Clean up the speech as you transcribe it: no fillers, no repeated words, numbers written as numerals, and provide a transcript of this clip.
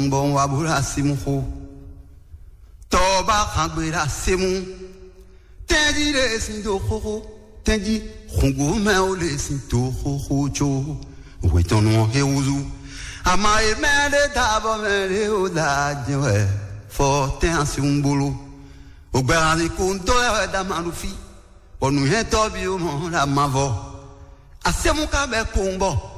bon wabula simuho. Toba kangwera semu. Tendi le sindo ho. Tendi hungu meo le sinto ho cho. Wetono he uzu. Ama e mele dabo mele oda jewe. Forte ansi umbulu. Oberani kunto e da manufi. Onu he tobi o mon la mavo. Asemu kabe kumbo.